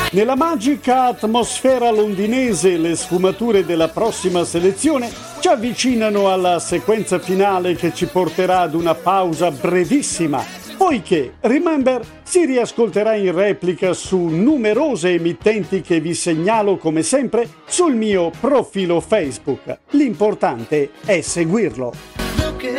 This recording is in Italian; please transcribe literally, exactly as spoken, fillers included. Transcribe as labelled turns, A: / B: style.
A: Nella magica atmosfera londinese le sfumature della prossima selezione ci avvicinano alla sequenza finale che ci porterà ad una pausa brevissima, poiché Remember si riascolterà in replica su numerose emittenti che vi segnalo come sempre sul mio profilo Facebook. L'importante è seguirlo.